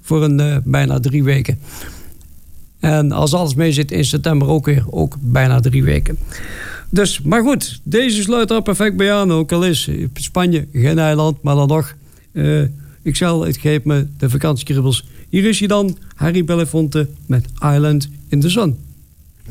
voor een bijna 3 weken. En als alles mee zit in september ook bijna 3 weken. Dus, maar goed, deze sluit er perfect bij aan. Ook al is Spanje geen eiland, maar dan nog. Het geeft me de vakantiekribbels. Hier is hij dan, Harry Belafonte met Island in the Sun.